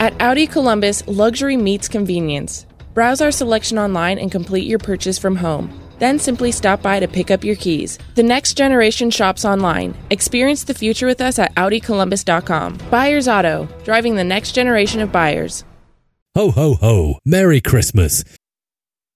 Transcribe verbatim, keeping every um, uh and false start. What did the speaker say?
At Audi Columbus, luxury meets convenience. Browse our selection online and complete your purchase from home. Then simply stop by to pick up your keys. The next generation shops online. Experience the future with us at Audi Columbus dot com. Buyers Auto, driving the next generation of buyers. Ho, ho, ho. Merry Christmas.